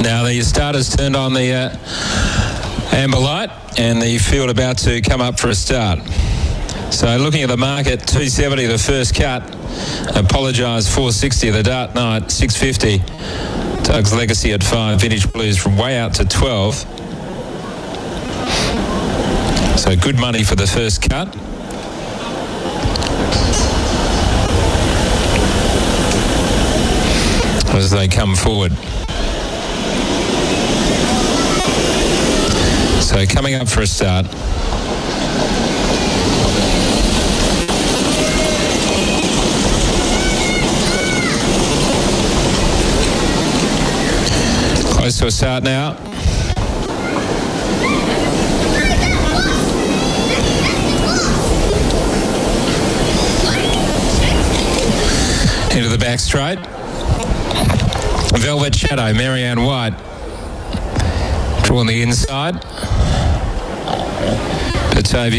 Now the starters turned on the amber light and the field about to come up for a start. So looking at the market, 270 the first cut. Apologise, 460 the Dart Knight, 650. Doug's Legacy at 5. Vintage Blues from way out to 12. So good money for the first cut. As they come forward. So coming up for a start. Close to a start now. Into the back straight. Velvet Shadow, Marianne White. Drawn the inside. Batavia